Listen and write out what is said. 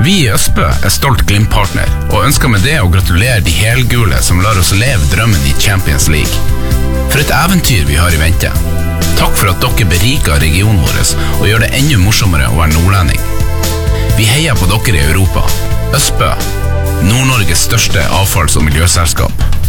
Vi i Østbø stolt Glimt-partner, og ønsker med det å gratulere de helgule som lar oss leve drømmen i Champions League. For et eventyr vi har i vente. Takk for at dere beriker regionen vår og gjør det enda morsommere å være nordlending. Vi heier på dere i Europa. Østbø, Nord-Norges største avfalls- og miljøselskap.